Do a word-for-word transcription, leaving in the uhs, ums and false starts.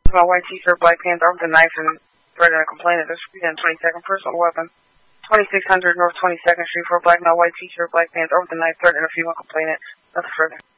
My white t-shirt, black pants, armed with a knife and threatening a complainant. This is twenty-second personal weapon. twenty-six hundred North twenty-second Street for a black male, white t-shirt, black pants, armed with a knife, threatening a female complainant. Nothing further.